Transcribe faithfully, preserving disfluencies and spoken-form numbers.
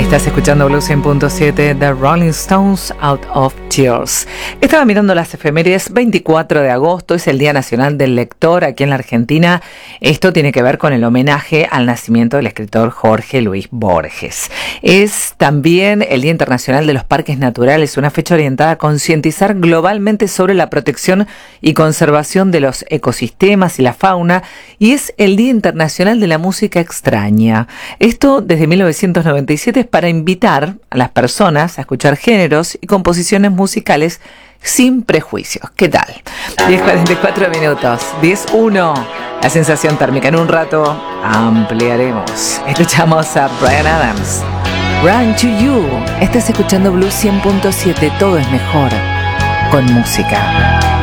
Estás escuchando Blue cien punto siete, The Rolling Stones, Out of Tears. Estaba mirando las efemérides. Veinticuatro de agosto es el Día Nacional del Lector aquí en la Argentina. Esto tiene que ver con el homenaje al nacimiento del escritor Jorge Luis Borges. Es también el Día Internacional de los Parques Naturales, una fecha orientada a concientizar globalmente sobre la protección y conservación de los ecosistemas y la fauna, y es el Día Internacional de la Música Extraña. Esto desde mil novecientos noventa y siete es para invitar a las personas a escuchar géneros y composiciones musicales sin prejuicios. ¿Qué tal? diez cuarenta y cuatro minutos, diez uno, la sensación térmica. En un rato ampliaremos. Escuchamos a Bryan Adams, Run to You. Estás escuchando Blue cien punto siete, todo es mejor con música.